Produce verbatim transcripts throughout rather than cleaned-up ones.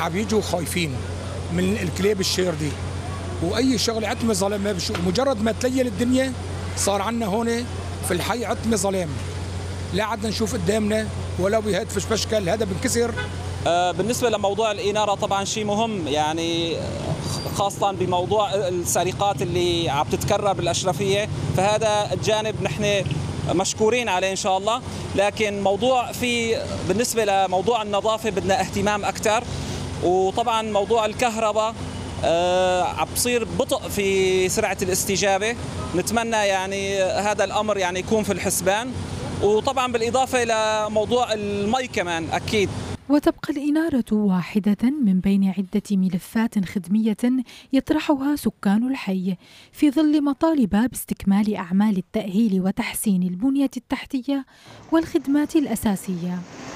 عم يجوا خايفين من الكلاب الشير دي، واي شغله عتمه ظلام ما بشوف. مجرد ما تليل الدنيا صار عندنا هون في الحي عتمه ظلام، لا عدنا نشوف قدامنا ولا بيهدفش بشكل، هذا بنكسر. بالنسبه لموضوع الاناره طبعا شيء مهم، يعني خاصه بموضوع السرقات اللي عم تتكرر بالاشرفيه، فهذا الجانب نحن مشكورين عليه ان شاء الله. لكن موضوع في بالنسبه لموضوع النظافه بدنا اهتمام اكثر، وطبعا موضوع الكهرباء آه عم بصير بطء في سرعه الاستجابه، نتمنى يعني هذا الامر يعني يكون في الحسبان، وطبعا بالاضافه لموضوع المي كمان اكيد. وتبقى الإنارة واحدة من بين عدة ملفات خدمية يطرحها سكان الحي في ظل مطالب باستكمال أعمال التأهيل وتحسين البنية التحتية والخدمات الأساسية.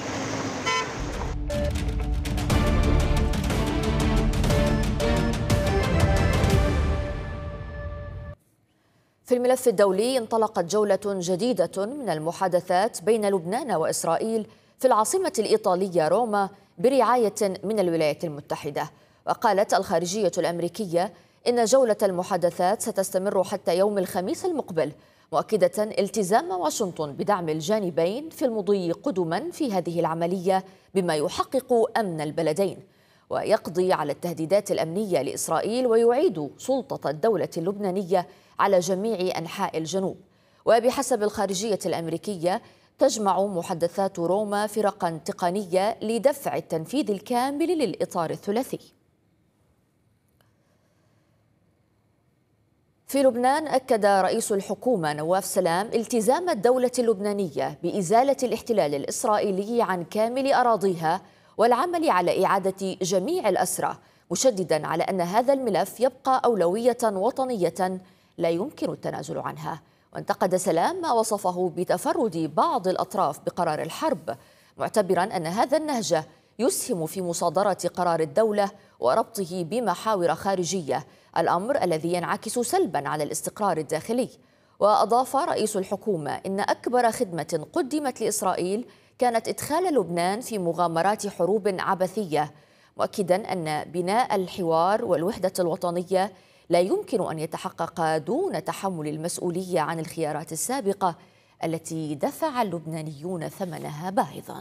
في الملف الدولي انطلقت جولة جديدة من المحادثات بين لبنان وإسرائيل في العاصمة الإيطالية روما برعاية من الولايات المتحدة. وقالت الخارجية الأمريكية إن جولة المحادثات ستستمر حتى يوم الخميس المقبل، مؤكدة التزام واشنطن بدعم الجانبين في المضي قدما في هذه العملية بما يحقق أمن البلدين ويقضي على التهديدات الأمنية لإسرائيل ويعيد سلطة الدولة اللبنانية على جميع أنحاء الجنوب. وبحسب الخارجية الأمريكية تجمع محادثات روما فرقا تقنية لدفع التنفيذ الكامل للإطار الثلاثي. في لبنان أكد رئيس الحكومة نواف سلام التزام الدولة اللبنانية بإزالة الاحتلال الإسرائيلي عن كامل أراضيها والعمل على إعادة جميع الأسرى، مشددا على أن هذا الملف يبقى أولوية وطنية لا يمكن التنازل عنها. وانتقد سلام ما وصفه بتفرد بعض الأطراف بقرار الحرب، معتبرا أن هذا النهج يسهم في مصادرة قرار الدولة وربطه بمحاور خارجية، الأمر الذي ينعكس سلبا على الاستقرار الداخلي. وأضاف رئيس الحكومة إن أكبر خدمة قدمت لإسرائيل كانت إدخال لبنان في مغامرات حروب عبثية، مؤكدا أن بناء الحوار والوحدة الوطنية لا يمكن أن يتحقق دون تحمل المسؤولية عن الخيارات السابقة التي دفع اللبنانيون ثمنها باهظا.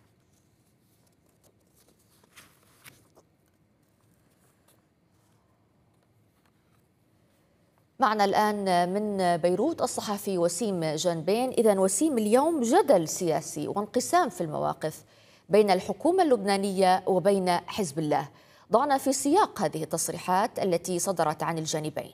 معنا الآن من بيروت الصحفي وسيم جانبين. إذن وسيم، اليوم جدل سياسي وانقسام في المواقف بين الحكومة اللبنانية وبين حزب الله، ضعنا في سياق هذه التصريحات التي صدرت عن الجانبين.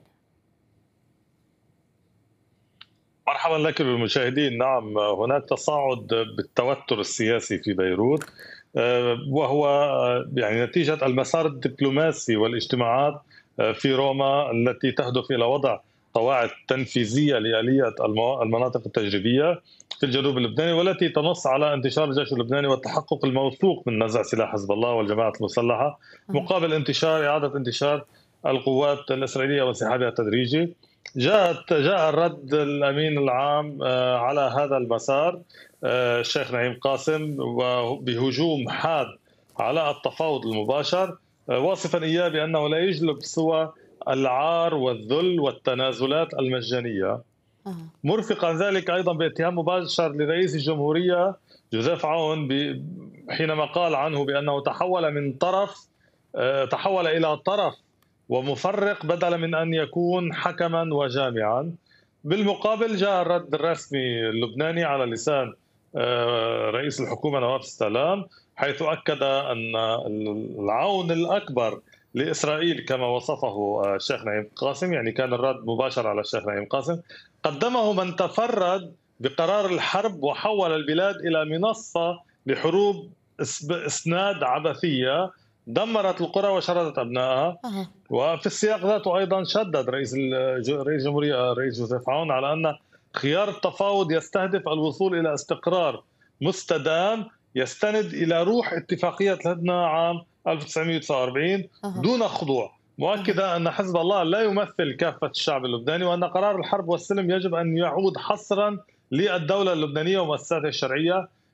مرحبا لك بالمشاهدين. نعم، هناك تصاعد بالتوتر السياسي في بيروت، وهو يعني نتيجة المسار الدبلوماسي والاجتماعات في روما التي تهدف إلى وضع قواعد تنفيذية لآلية المناطق التجريبية في الجنوب اللبناني، والتي تنص على انتشار الجيش اللبناني والتحقق الموثوق من نزع سلاح حزب الله والجماعات المسلحة مقابل انتشار إعادة انتشار القوات الإسرائيلية وانسحابها التدريجي. جاءت جاء الرد الأمين العام على هذا المسار الشيخ نعيم قاسم بهجوم حاد على التفاوض المباشر، واصفا إياه بأنه لا يجلب سوى العار والذل والتنازلات المجانية، مرفقا ذلك أيضا باتهام مباشر لرئيس الجمهورية جوزيف عون حينما قال عنه بأنه تحول من طرف تحول إلى طرف ومفرق بدلا من أن يكون حكما وجامعا. بالمقابل جاء الرد الرسمي اللبناني على لسان رئيس الحكومة نواف سلام، حيث أكد أن العون الأكبر لإسرائيل كما وصفه الشيخ نعيم قاسم، يعني كان الرد مباشر على الشيخ نعيم قاسم، قدمه من تفرد بقرار الحرب وحول البلاد إلى منصة لحروب إسناد عبثية دمرت القرى وشردت أبنائها. وفي السياق ذاته أيضا شدد رئيس رئيس الجمهورية رئيس جوزيف عون على أن خيار التفاوض يستهدف الوصول إلى استقرار مستدام يستند إلى روح اتفاقية الهدنة عام ألف وتسعمئة وتسعة وأربعين دون خضوع، مؤكدا أن حزب الله لا يمثل كافة الشعب اللبناني، وأن قرار الحرب والسلم يجب أن يعود حصرا للدولة اللبنانية ومؤسساتها الشرعية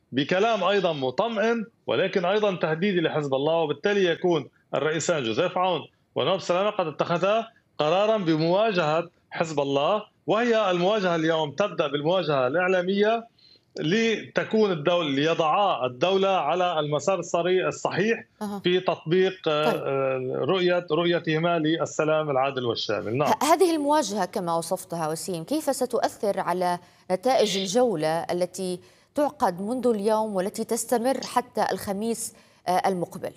بكلام أيضا مطمئن ولكن أيضا تهديدي لحزب الله، وبالتالي يكون الرئيسان جوزيف عون ونائب سلامة قد اتخذا قرارا بمواجهة حزب الله، وهي المواجهة اليوم تبدأ بالمواجهة الإعلامية لتكون الدولة ليضعا الدولة على المسار الصحيح في تطبيق طيب. رؤية رؤيتهما للسلام العادل والشامل. نعم. هذه المواجهة كما وصفتها وسيم كيف ستؤثر على نتائج الجولة التي تعقد منذ اليوم والتي تستمر حتى الخميس المقبل؟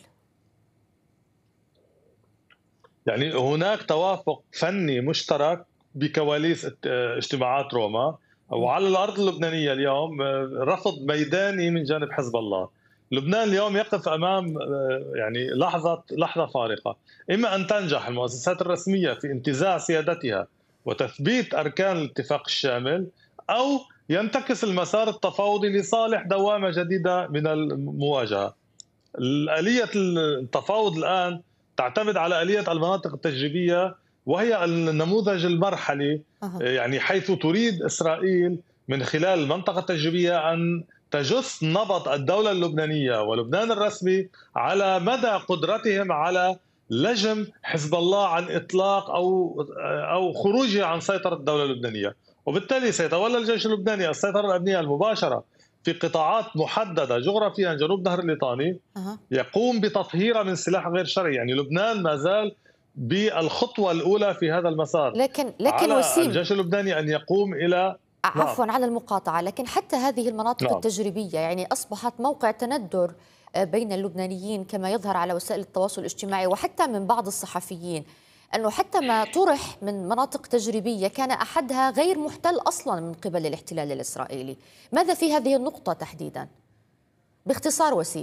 يعني هناك توافق فني مشترك بكواليس اجتماعات روما، وعلى الأرض اللبنانية اليوم رفض ميداني من جانب حزب الله. لبنان اليوم يقف أمام يعني لحظة لحظة فارقة، إما أن تنجح المؤسسات الرسمية في انتزاع سيادتها وتثبيت أركان الاتفاق الشامل، أو ينتكس المسار التفاوضي لصالح دوامة جديدة من المواجهة. آلية التفاوض الآن تعتمد على آلية المناطق التجريبية، وهي النموذج المرحلي، يعني حيث تريد إسرائيل من خلال المنطقة التجريبية أن تجس نبض الدولة اللبنانية ولبنان الرسمي على مدى قدرتهم على لجم حزب الله عن إطلاق أو أو خروجه عن سيطرة الدولة اللبنانية. وبالتالي سيتولى الجيش اللبناني السيطرة الأمنية المباشرة في قطاعات محددة جغرافيا جنوب نهر الليطاني، يقوم بتطهيرها من سلاح غير شرعي. يعني لبنان ما زال بالخطوة الأولى في هذا المسار. لكن لكن على وسيم الجيش اللبناني أن يقوم إلى عفوا نعم. على المقاطعة، لكن حتى هذه المناطق نعم. التجريبية يعني أصبحت موقع تندر بين اللبنانيين كما يظهر على وسائل التواصل الاجتماعي وحتى من بعض الصحفيين، أنه حتى ما طرح من مناطق تجريبية كان أحدها غير محتل أصلا من قبل الاحتلال الإسرائيلي. ماذا في هذه النقطة تحديدا؟ باختصار وسيم.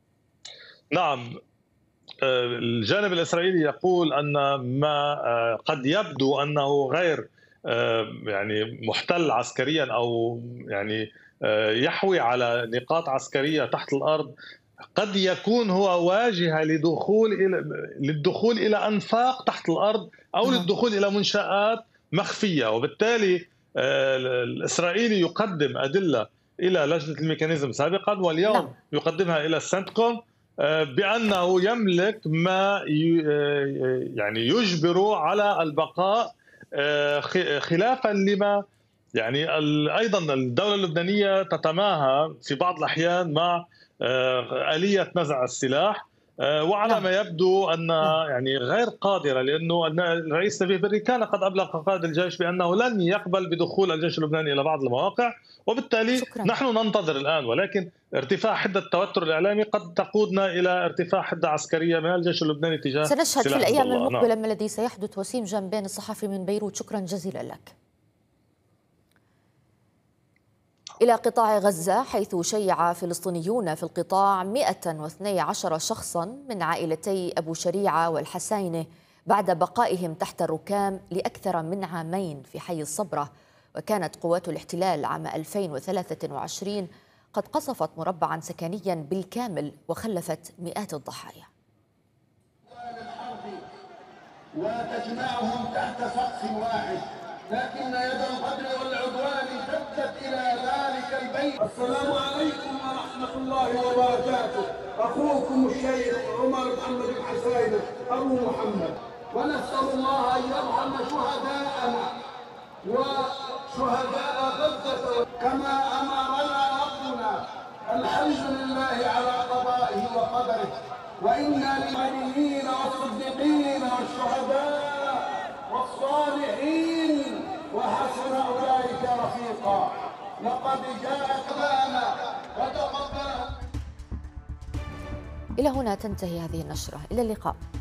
نعم، الجانب الإسرائيلي يقول أن ما قد يبدو أنه غير يعني محتل عسكريا أو يعني يحوي على نقاط عسكرية تحت الأرض قد يكون هو واجهة لدخول إلى للدخول إلى أنفاق تحت الأرض أو للدخول إلى منشآت مخفية. وبالتالي الإسرائيلي يقدم أدلة إلى لجنة الميكانيزم سابقا، واليوم لا. يقدمها إلى السنتكوم بأنه يملك ما يعني يجبر على البقاء خلافا لما يعني أيضا الدولة اللبنانية تتماهى في بعض الأحيان مع آلية نزع السلاح، وعلى ما يبدو أن يعني غير قادرة، لأنه الرئيس نبيه بري كان قد أبلغ قائد الجيش بأنه لن يقبل بدخول الجيش اللبناني إلى بعض المواقع. وبالتالي شكرا. نحن ننتظر الآن، ولكن ارتفاع حدة التوتر الإعلامي قد تقودنا إلى ارتفاع حدة عسكرية من الجيش اللبناني تجاه سنشهد في الأيام المقبلة ما الذي سيحدث. وسيم جنبين الصحفي من بيروت، شكرا جزيلا لك. إلى قطاع غزة، حيث شيع فلسطينيون في القطاع مئة واثني عشر شخصا من عائلتي أبو شريعة والحساينة بعد بقائهم تحت الركام لأكثر من عامين في حي الصبرة. وكانت قوات الاحتلال عام ألفين وثلاثة وعشرين قد قصفت مربعا سكنيا بالكامل وخلفت مئات الضحايا. وتجمعهم تحت سقف واحد، لكن يد القتل والعدوان تبت إلى ذلك البيت. السلام عليكم ورحمة الله وبركاته. أخوكم الشيخ عمر محمد الحساينة أبو محمد، ونسأل الله أن يرحم شهداءنا وشهداء غزة كما أمرنا ربنا. الحمد لله على قضائه وقدره، وإنا للنبيين والصديقين والشهداء والصالحين وحسن أولئك رفيقا. لقد جاءت لنا وتقبلها. إلى هنا تنتهي هذه النشرة، إلى اللقاء.